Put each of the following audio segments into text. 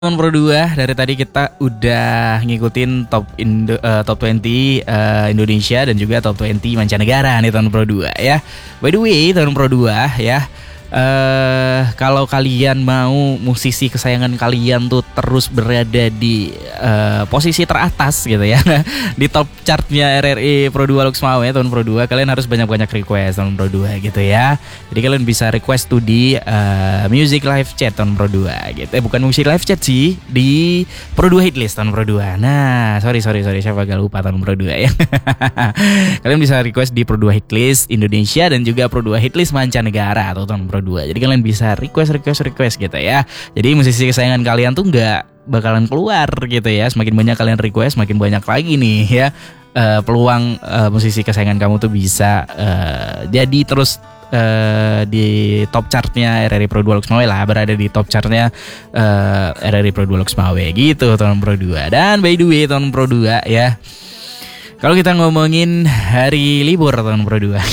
Tahun Pro 2 dari tadi kita udah ngikutin top 20 Indonesia dan juga top 20 mancanegara nih tahun Pro 2 ya. By the way, tahun Pro 2 ya. Kalau kalian mau musisi kesayangan kalian tuh terus berada di posisi teratas gitu ya di top chartnya RRI Pro 2 Lux Mawe tahun Pro 2, kalian harus banyak-banyak request tahun Pro 2 gitu ya. Jadi kalian bisa request tuh di Music Live Chat tahun Pro 2 gitu. Bukan Music Live Chat sih, di Pro 2 Hitlist tahun Pro 2. Nah, sorry siapa agak lupa tahun Pro 2 ya. Kalian bisa request di Pro 2 Hitlist Indonesia dan juga Pro 2 Hitlist mancanegara atau tahun Pro 2. Jadi kalian bisa request gitu ya. Jadi musisi kesayangan kalian tuh nggak bakalan keluar gitu ya. Semakin banyak kalian request, makin banyak lagi nih ya peluang musisi kesayangan kamu tuh bisa jadi terus di top chartnya RRI Pro 2 Lux Mawe lah, berada di top chartnya RRI Pro 2 Lux Mawe gitu tahun Pro 2. Dan by the way tahun Pro 2 ya, kalau kita ngomongin hari libur tahun Pro 2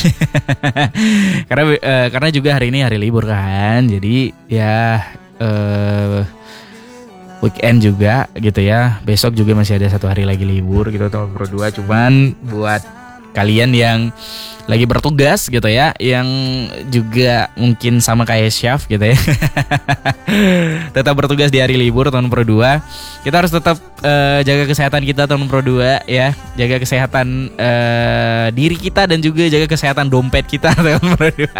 karena juga hari ini hari libur kan. Jadi ya weekend juga gitu ya. Besok juga masih ada satu hari lagi libur gitu tahun Pro 2. Cuman buat kalian yang lagi bertugas gitu ya, yang juga mungkin sama kayak Syaf gitu ya tetap bertugas di hari libur tahun Pro 2, kita harus tetap jaga kesehatan kita tahun Pro 2 ya. Jaga kesehatan diri kita dan juga jaga kesehatan dompet kita tahun Pro 2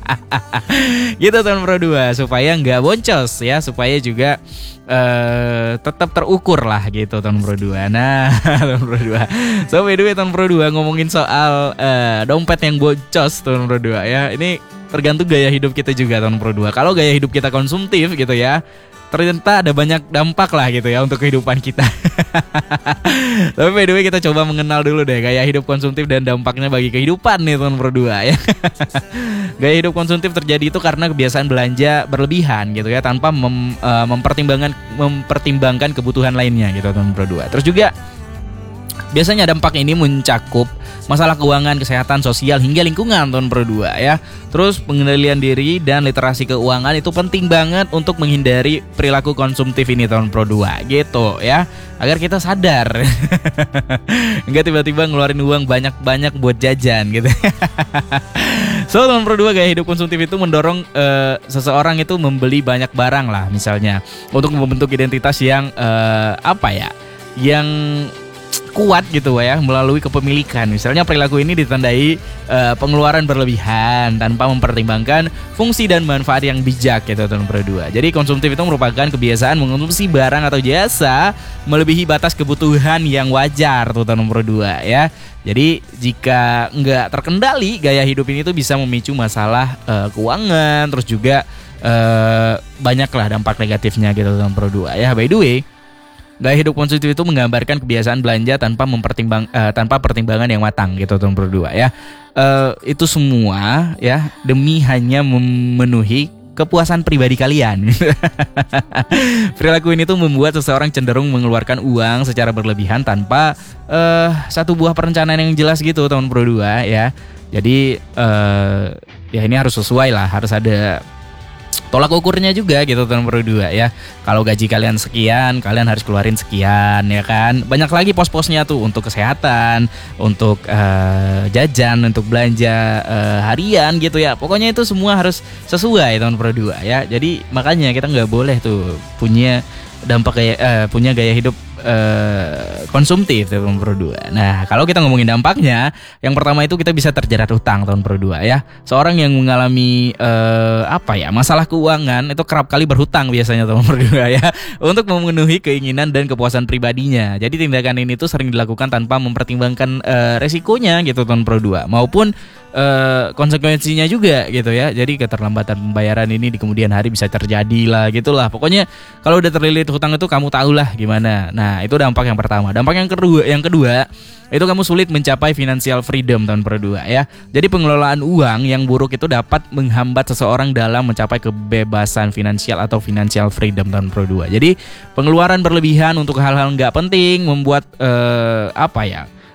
gitu tahun Pro 2, supaya nggak boncos ya, supaya juga tetap terukur lah gitu tahun Pro 2. Nah tahun Pro 2. So by the way tahun Pro 2 ngomongin soal dompet yang boncos tahun Pro 2 ya. Ini tergantung gaya hidup kita juga tahun Pro 2. Kalau gaya hidup kita konsumtif gitu ya, ternyata ada banyak dampak lah gitu ya untuk kehidupan kita. Tapi by the way kita coba mengenal dulu deh gaya hidup konsumtif dan dampaknya bagi kehidupan nih tahun Pro 2 ya. Gaya hidup konsumtif terjadi itu karena kebiasaan belanja berlebihan gitu ya, tanpa mempertimbangkan kebutuhan lainnya gitu tahun Pro 2. Terus juga biasanya dampak ini mencakup masalah keuangan, kesehatan, sosial, hingga lingkungan tahun Pro 2 ya. Terus pengendalian diri dan literasi keuangan itu penting banget untuk menghindari perilaku konsumtif ini tahun Pro 2 gitu ya. Agar kita sadar enggak tiba-tiba ngeluarin uang banyak-banyak buat jajan gitu. So tahun Pro 2 gaya hidup konsumtif itu mendorong seseorang itu membeli banyak barang lah misalnya, untuk membentuk identitas yang yang kuat gitu ya melalui kepemilikan. Misalnya perilaku ini ditandai pengeluaran berlebihan tanpa mempertimbangkan fungsi dan manfaat yang bijak gitu tahun Pro 2. Jadi konsumtif itu merupakan kebiasaan mengonsumsi barang atau jasa melebihi batas kebutuhan yang wajar tuh tahun Pro 2 ya. Jadi jika nggak terkendali, gaya hidup ini tuh bisa memicu masalah keuangan, terus juga banyaklah dampak negatifnya gitu tahun Pro 2 ya. By the way, gaya hidup konsumtif itu menggambarkan kebiasaan belanja tanpa pertimbangan yang matang gitu tahun Pro 2 ya. Itu semua ya demi hanya memenuhi kepuasan pribadi kalian. Perilaku ini tuh membuat seseorang cenderung mengeluarkan uang secara berlebihan tanpa satu buah perencanaan yang jelas gitu tahun Pro 2 ya. Jadi ya ini harus sesuai lah, harus ada tolak ukurnya juga gitu tahun Pro 2 ya. Kalau gaji kalian sekian, kalian harus keluarin sekian ya kan. Banyak lagi pos-posnya tuh untuk kesehatan, untuk jajan, untuk belanja harian gitu ya. Pokoknya itu semua harus sesuai tahun Pro 2 ya. Jadi makanya kita nggak boleh tuh punya gaya hidup konsumtif tahun Pro 2. Nah, kalau kita ngomongin dampaknya, yang pertama itu kita bisa terjerat hutang tahun Pro 2 ya. Seorang yang mengalami masalah keuangan itu kerap kali berhutang biasanya tahun Pro 2 ya, untuk memenuhi keinginan dan kepuasan pribadinya. Jadi tindakan ini tuh sering dilakukan tanpa mempertimbangkan resikonya gitu tahun Pro 2 maupun konsekuensinya juga gitu ya. Jadi keterlambatan pembayaran ini di kemudian hari bisa terjadi lah gitulah. Pokoknya kalau udah terlilit hutang itu kamu tahulah gimana. Nah, itu dampak yang pertama. Dampak yang kedua itu kamu sulit mencapai financial freedom tahun Pro 2 ya. Jadi pengelolaan uang yang buruk itu dapat menghambat seseorang dalam mencapai kebebasan finansial atau financial freedom tahun Pro 2. Jadi pengeluaran berlebihan untuk hal-hal nggak penting membuat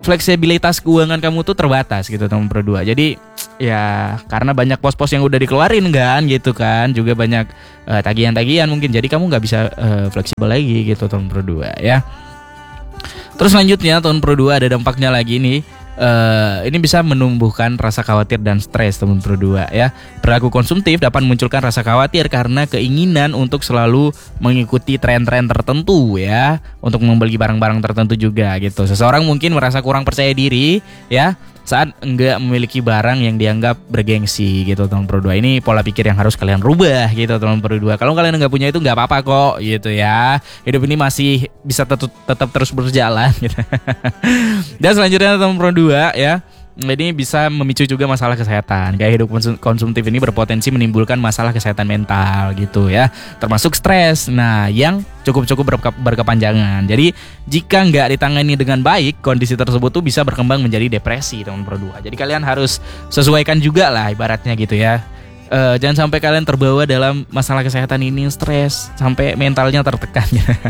fleksibilitas keuangan kamu tuh terbatas gitu teman Pro 2. Jadi ya karena banyak pos-pos yang udah dikeluarin kan gitu kan, juga banyak tagihan-tagihan mungkin, jadi kamu nggak bisa fleksibel lagi gitu teman Pro 2 ya. Terus selanjutnya teman Pro 2 ada dampaknya lagi nih. Ini bisa menumbuhkan rasa khawatir dan stres teman Pro 2 ya. Perilaku konsumtif dapat memunculkan rasa khawatir karena keinginan untuk selalu mengikuti tren-tren tertentu ya, untuk membeli barang-barang tertentu juga gitu. Seseorang mungkin merasa kurang percaya diri ya saat enggak memiliki barang yang dianggap bergengsi gitu teman Pro 2. Ini pola pikir yang harus kalian rubah gitu teman Pro 2. Kalau kalian enggak punya itu enggak apa-apa kok gitu ya. Hidup ini masih bisa tetap terus berjalan gitu. Dan selanjutnya teman Pro 2 ya, ini bisa memicu juga masalah kesehatan. Gaya hidup konsumtif ini berpotensi menimbulkan masalah kesehatan mental gitu ya, termasuk stres. Nah, yang cukup berkepanjangan. Jadi jika nggak ditangani dengan baik, kondisi tersebut tuh bisa berkembang menjadi depresi teman Pro 2. Jadi kalian harus sesuaikan juga lah ibaratnya gitu ya. Jangan sampai kalian terbawa dalam masalah kesehatan ini, stres sampai mentalnya tertekan.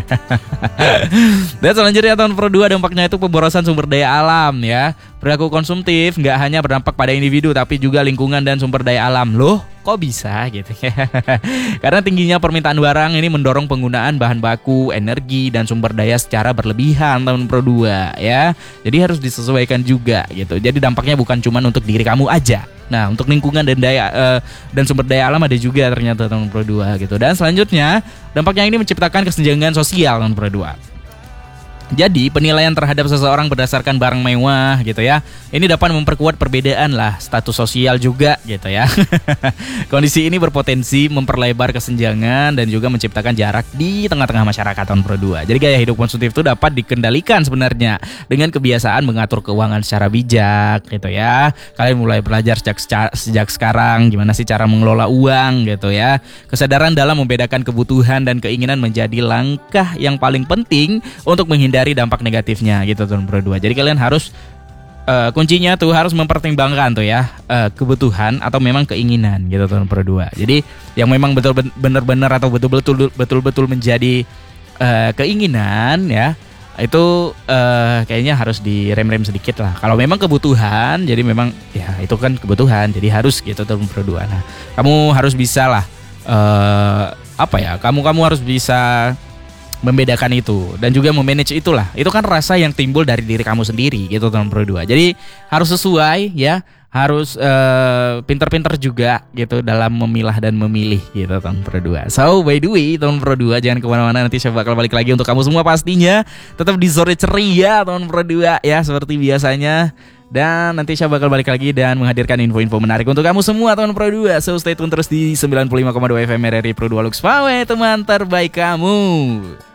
Dan selanjutnya tahun Pro 2 dampaknya itu pemborosan sumber daya alam ya. Perilaku konsumtif nggak hanya berdampak pada individu tapi juga lingkungan dan sumber daya alam. Loh, kok bisa gitu ya? Karena tingginya permintaan barang ini mendorong penggunaan bahan baku, energi dan sumber daya secara berlebihan tahun Pro 2 ya. Jadi harus disesuaikan juga gitu. Jadi dampaknya bukan cuma untuk diri kamu aja. Nah, untuk lingkungan dan dan sumber daya alam ada juga ternyata tahun Pro 2 gitu. Dan selanjutnya, dampaknya ini menciptakan kesenjangan sosial tahun Pro 2. Jadi penilaian terhadap seseorang berdasarkan barang mewah gitu ya, ini dapat memperkuat perbedaan lah status sosial juga gitu ya. Kondisi ini berpotensi memperlebar kesenjangan dan juga menciptakan jarak di tengah-tengah masyarakat tahun Pro 2. Jadi gaya hidup konsumtif itu dapat dikendalikan sebenarnya dengan kebiasaan mengatur keuangan secara bijak gitu ya. Kalian mulai belajar sejak sekarang gimana sih cara mengelola uang gitu ya. Kesadaran dalam membedakan kebutuhan dan keinginan menjadi langkah yang paling penting untuk menghindari dampak negatifnya gitu tahun Pro 2. Jadi kalian harus kuncinya tuh harus mempertimbangkan tuh ya kebutuhan atau memang keinginan gitu tahun Pro 2. Jadi yang memang benar-benar atau betul-betul menjadi keinginan ya, itu kayaknya harus direm-rem sedikit lah. Kalau memang kebutuhan, jadi memang ya itu kan kebutuhan, jadi harus gitu tahun Pro 2. Nah, kamu harus bisa lah kamu harus bisa membedakan itu dan juga memanage itulah. Itu kan rasa yang timbul dari diri kamu sendiri gitu tahun Pro 2. Jadi harus sesuai ya, harus pinter-pinter juga gitu dalam memilah dan memilih gitu tahun Pro 2. So by the way tahun Pro 2 jangan kemana-mana, nanti saya bakal balik lagi untuk kamu semua pastinya. Tetap di sore ceria tahun Pro 2 ya seperti biasanya. Dan nanti saya bakal balik lagi dan menghadirkan info-info menarik untuk kamu semua tahun Pro 2. So stay tune terus di 95,2 FM RRI Pro 2 Lux Power, teman terbaik kamu.